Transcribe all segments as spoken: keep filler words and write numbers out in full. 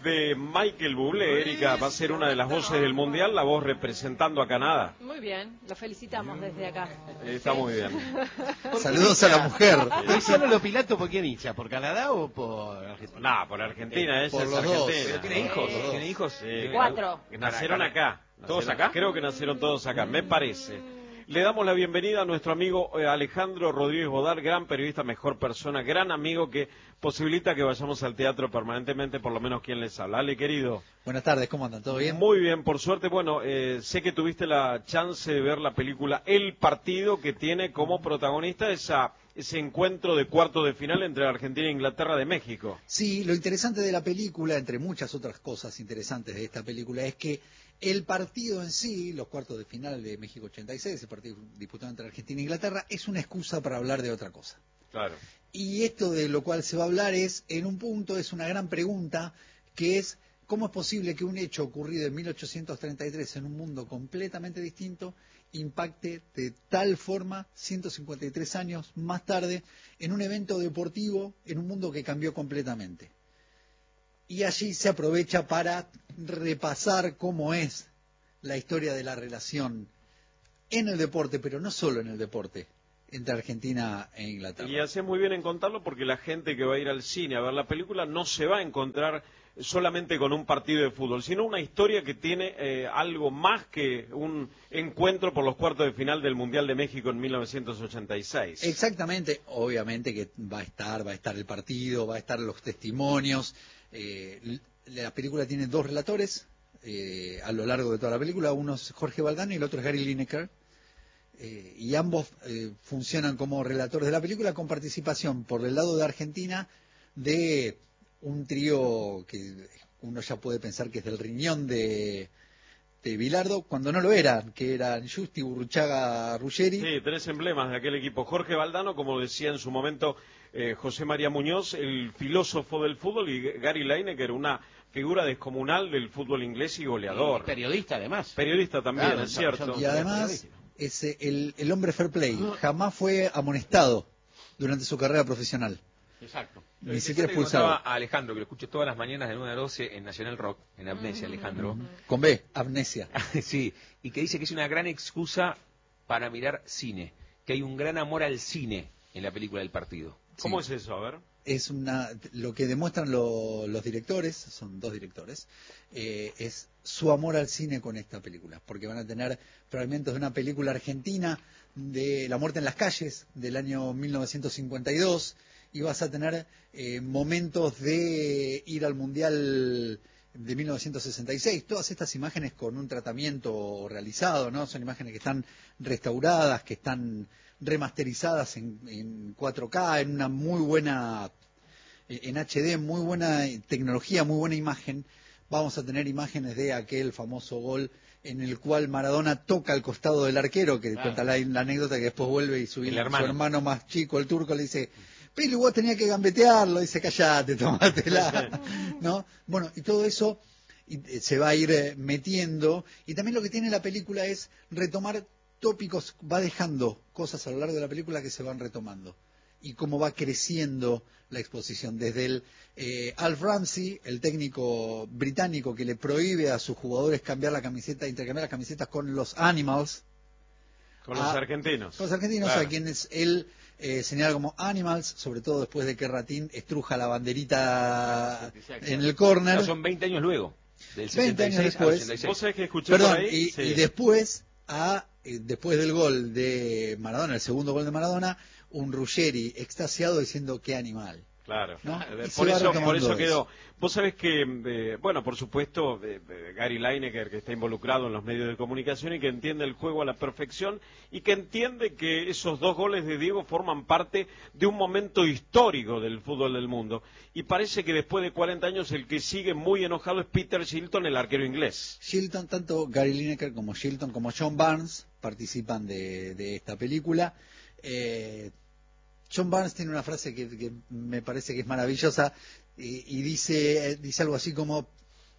de Michael Bublé. Erika va a ser una de las voces del Mundial, la voz representando a Canadá. Muy bien, lo felicitamos desde acá. Está muy bien. Saludos a la mujer. Luciano Lopilato, ¿por quién hincha? ¿Por Canadá o por Argentina? No, por Argentina, ella Por es los dos. argentina. ¿Pero tiene hijos? Eh, ¿Tiene hijos? Sí, Cuatro. Nacieron acá. ¿Todos Nacieron- acá? Creo que nacieron todos acá, me parece. Le damos la bienvenida a nuestro amigo eh, Alejandro Rodríguez Bodar, gran periodista, mejor persona, gran amigo que posibilita que vayamos al teatro permanentemente, por lo menos quien les habla. Ale, querido. Buenas tardes, ¿cómo andan? ¿Todo bien? Muy bien, por suerte. Bueno, eh, sé que tuviste la chance de ver la película El Partido, que tiene como protagonista esa, ese encuentro de cuartos de final entre Argentina e Inglaterra de México. Sí, lo interesante de la película, entre muchas otras cosas interesantes de esta película, es que el partido en sí, los cuartos de final de México ochenta y seis, el partido disputado entre Argentina e Inglaterra, es una excusa para hablar de otra cosa. Claro. Y esto de lo cual se va a hablar es, en un punto, es una gran pregunta, que es, ¿cómo es posible que un hecho ocurrido en mil ochocientos treinta y tres en un mundo completamente distinto impacte de tal forma, ciento cincuenta y tres años más tarde, en un evento deportivo en un mundo que cambió completamente? Y allí se aprovecha para repasar cómo es la historia de la relación en el deporte, pero no solo en el deporte, entre Argentina e Inglaterra. Y hace muy bien en contarlo porque la gente que va a ir al cine a ver la película no se va a encontrar solamente con un partido de fútbol, sino una historia que tiene eh, algo más que un encuentro por los cuartos de final del Mundial de México en mil novecientos ochenta y seis. Exactamente, obviamente que va a estar, va a estar el partido, va a estar los testimonios. Eh, la película tiene dos relatores eh, a lo largo de toda la película, uno es Jorge Valdano y el otro es Gary Lineker. Eh, y ambos eh, funcionan como relatores de la película con participación por el lado de Argentina de un trío que uno ya puede pensar que es del riñón de, de Bilardo, cuando no lo eran, que eran Justi, Burruchaga, Ruggeri. Sí, tres emblemas de aquel equipo. Jorge Valdano, como decía en su momento eh, José María Muñoz, el filósofo del fútbol, y Gary Lineker, una figura descomunal del fútbol inglés y goleador. Y periodista, además. Periodista también, Claro, es cierto. Y además es eh, el, el hombre fair play, jamás fue amonestado durante su carrera profesional. Exacto. Ni Eh, siquiera yo le expulsado. contaba a Alejandro, que lo escucho todas las mañanas de nueve a doce en Nacional Rock, en Amnesia, Alejandro. Con B, amnesia. Sí, y que dice que es una gran excusa para mirar cine, que hay un gran amor al cine en la película del partido. ¿Cómo Sí. es eso? A ver. Es una, lo que demuestran lo- los directores, son dos directores, eh, es su amor al cine con esta película, porque van a tener fragmentos de una película argentina de La muerte en las calles del año mil novecientos cincuenta y dos, y vas a tener eh, momentos de ir al Mundial de mil novecientos sesenta y seis, todas estas imágenes con un tratamiento realizado, ¿no? Son imágenes que están restauradas, que están remasterizadas en, en cuatro K, en una muy buena, en H D, muy buena tecnología, muy buena imagen. Vamos a tener imágenes de aquel famoso gol en el cual Maradona toca al costado del arquero, que Claro. cuenta la, la anécdota que después vuelve y su, El su hermano. hermano más chico, el turco, le dice: Pili, vos tenías que gambetearlo, dice: callate, tomátela, ¿no? Bueno, y todo eso y, eh, se va a ir eh, metiendo, y también lo que tiene la película es retomar tópicos, va dejando cosas a lo largo de la película que se van retomando, y cómo va creciendo la exposición, desde el eh, Alf Ramsey, el técnico británico que le prohíbe a sus jugadores cambiar la camiseta, intercambiar las camisetas con los Animals, Con los Ah, argentinos. con los argentinos, Claro. a quienes él eh, señala como Animals, sobre todo después de que Ratín estruja la banderita en el córner. No, son veinte años luego, del veinte sesenta y seis años al después. ochenta y seis. Vos sabés que escuché Perdón, por ahí. y, Sí. y después, a, eh, después del gol de Maradona, el segundo gol de Maradona, un Ruggeri extasiado diciendo: qué animal. Claro, ¿no? Eh, Y se por va eso, por retomando eso eso. quedó. Vos sabés que, eh, bueno, por supuesto, eh, eh, Gary Lineker, que está involucrado en los medios de comunicación y que entiende el juego a la perfección y que entiende que esos dos goles de Diego forman parte de un momento histórico del fútbol del mundo. Y parece que después de cuarenta años el que sigue muy enojado es Peter Shilton, el arquero inglés. Shilton, tanto Gary Lineker como Shilton como John Barnes participan de, de esta película. Eh, John Barnes tiene una frase que, que me parece que es maravillosa, y, y dice dice algo así como,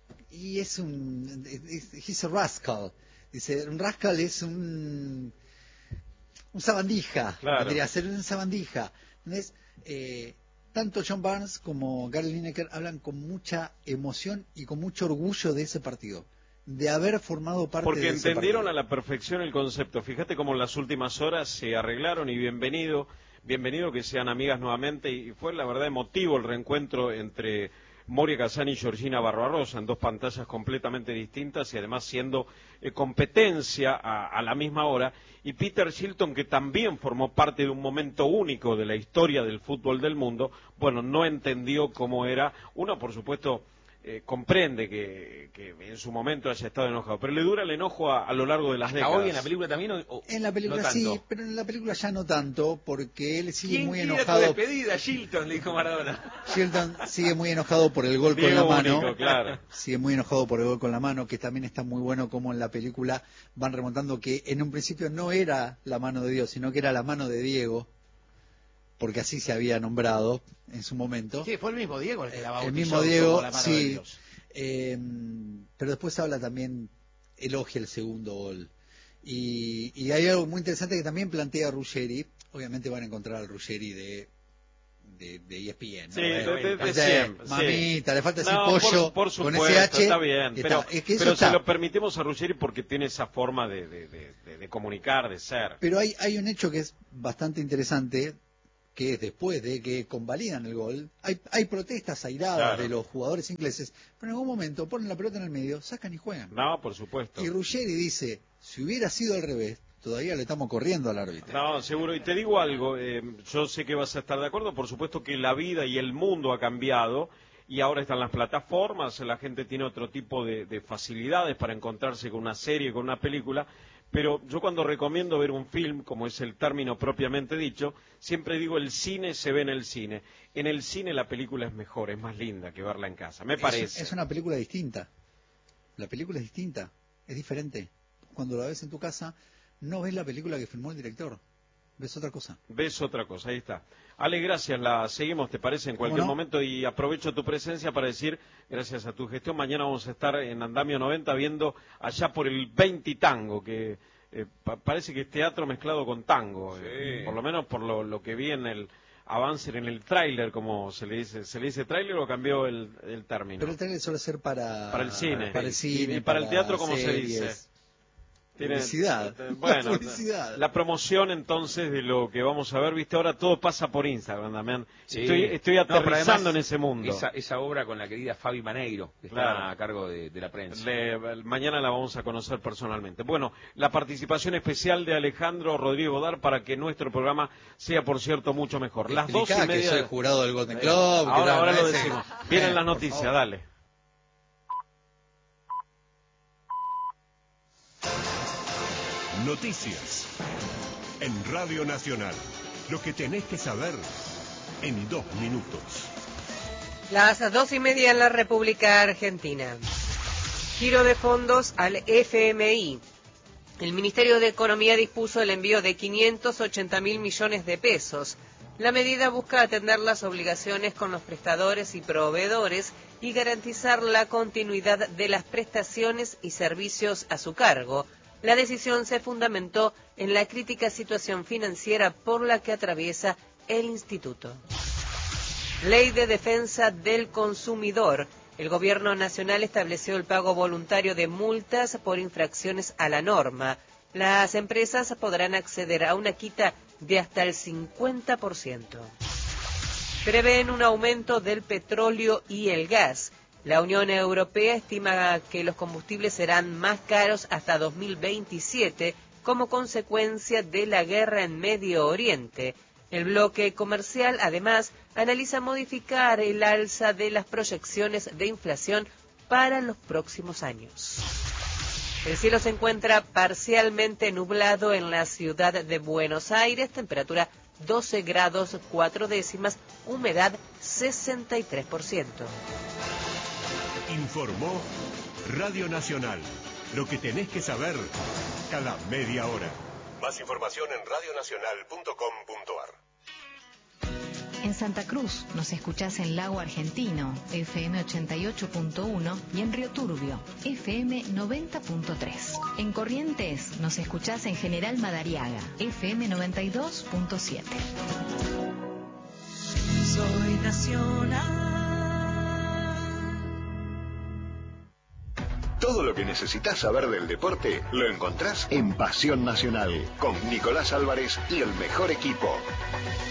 y es un es- he's a rascal, dice: un rascal es un un sabandija, Claro. vendría a ser un sabandija. Entonces, eh, tanto John Barnes como Gary Lineker hablan con mucha emoción y con mucho orgullo de ese partido, de haber formado parte Porque de ese entendieron partido. a la perfección el concepto. Fíjate cómo en las últimas horas se arreglaron y bienvenido, bienvenido que sean amigas nuevamente, y fue la verdad emotivo el reencuentro entre Moria Kazan y Georgina Barbarossa en dos pantallas completamente distintas y además siendo eh, competencia a, a la misma hora, y Peter Shilton, que también formó parte de un momento único de la historia del fútbol del mundo, bueno, no entendió cómo era. Uno, por supuesto, eh, comprende que, que en su momento haya estado enojado, pero le dura el enojo a, a lo largo de las ¿Hasta décadas. hoy en la película también? O, o En la película no sí, tanto? pero en la película ya no tanto, porque él sigue ¿Quién muy quiere enojado. tu despedida, Shilton? Le dijo Maradona. Shilton sigue muy enojado por el gol con Diego la mano. único, claro. Sigue muy enojado por el gol con la mano, que también está muy bueno como en la película van remontando que en un principio no era la mano de Dios, sino que era la mano de Diego, porque así se había nombrado en su momento. Sí, fue el mismo Diego el que la bautizó El mismo Diego, como la mano de sí. Dios. Eh, pero después habla también, elogia el segundo gol. Y, y hay algo muy interesante que también plantea Ruggeri. Obviamente van a encontrar al Ruggeri de, de, de E S P N, ¿no? Sí, de, de, de O sea, siempre, sí. mamita, le falta decir No, pollo por, por con supuesto, ese H. está bien, y pero, está. Es que eso pero está. se lo permitimos a Ruggeri porque tiene esa forma de, de, de, de, de comunicar, de ser. Pero hay, hay un hecho que es bastante interesante, que es después de que convalidan el gol, hay, hay protestas airadas Claro. de los jugadores ingleses, pero en algún momento ponen la pelota en el medio, sacan y juegan. No, por supuesto. Y Ruggeri dice, si hubiera sido al revés, todavía le estamos corriendo al árbitro. No, seguro. Y te digo algo, eh, yo sé que vas a estar de acuerdo, por supuesto que la vida y el mundo ha cambiado y ahora están las plataformas, la gente tiene otro tipo de, de facilidades para encontrarse con una serie, con una película, pero yo cuando recomiendo ver un film, como es el término propiamente dicho, siempre digo el cine se ve en el cine. En el cine la película es mejor, es más linda que verla en casa, me parece. Es, es una película distinta. La película es distinta, es diferente. Cuando la ves en tu casa, no ves la película que filmó el director, ves otra cosa. Ves otra cosa, ahí está. Ale, gracias, la seguimos, ¿te parece? En cualquier no? momento, y aprovecho tu presencia para decir, gracias a tu gestión, mañana vamos a estar en Andamio noventa viendo allá por el veinte tango, que eh, pa parece que es teatro mezclado con tango, Sí. eh, por lo menos por lo, lo que vi en el avance, en el tráiler, como se le dice. ¿Se le dice tráiler o cambió el, el término? Pero el trailer suele ser para, Para el cine. para el cine, Y, y para el teatro, ¿cómo se series. dice? Tiene- Publicidad. eh, Bueno, Publicidad. la promoción entonces de lo que vamos a ver, viste, ahora todo pasa por Instagram, Damián. Sí. Estoy, estoy No, pero aterrizando además, en ese mundo. Esa, esa obra con la querida Fabi Maneiro, que está Claro. a cargo de, de la prensa. Le- mañana la vamos a conocer personalmente. Bueno, la participación especial de Alejandro Rodríguez Bodar para que nuestro programa sea, por cierto, mucho mejor. Las dos y Explicá que media. soy de- jurado del Golden Eh, Club. que ahora, tal, ahora ¿no? lo Ese- decimos. Vienen Eh, las por noticias, favor. dale. Noticias en Radio Nacional. Lo que tenés que saber en dos minutos. Las dos y media en la República Argentina. Giro de fondos al F M I. El Ministerio de Economía dispuso el envío de quinientos ochenta mil millones de pesos. La medida busca atender las obligaciones con los prestadores y proveedores y garantizar la continuidad de las prestaciones y servicios a su cargo. La decisión se fundamentó en la crítica situación financiera por la que atraviesa el instituto. Ley de Defensa del Consumidor. El Gobierno Nacional estableció el pago voluntario de multas por infracciones a la norma. Las empresas podrán acceder a una quita de hasta el cincuenta por ciento. Prevén un aumento del petróleo y el gas. La Unión Europea estima que los combustibles serán más caros hasta dos mil veintisiete como consecuencia de la guerra en Medio Oriente. El bloque comercial, además, analiza modificar el alza de las proyecciones de inflación para los próximos años. El cielo se encuentra parcialmente nublado en la ciudad de Buenos Aires, temperatura doce grados cuatro décimas, humedad sesenta y tres por ciento. Informó Radio Nacional. Lo que tenés que saber cada media hora. Más información en radionacional punto com punto ar. En Santa Cruz nos escuchás en Lago Argentino, F M ochenta y ocho punto uno, y en Río Turbio, F M noventa punto tres. En Corrientes nos escuchás en General Madariaga, F M noventa y dos punto siete. Soy Nacional. Todo lo que necesitas saber del deporte lo encontrás en Pasión Nacional con Nicolás Álvarez y el mejor equipo.